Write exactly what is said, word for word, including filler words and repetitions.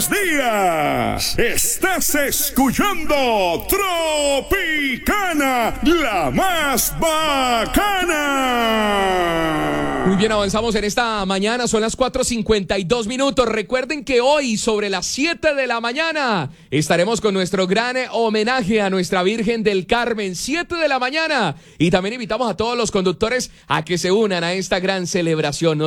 buenos días. Estás escuchando Tropicana, la más bacana. Muy bien, avanzamos en esta mañana, son las cuatro cincuenta y dos minutos. Recuerden que hoy, sobre las siete de la mañana, estaremos con nuestro gran homenaje a nuestra Virgen del Carmen, siete de la mañana. Y también invitamos a todos los conductores a que se unan a esta gran celebración.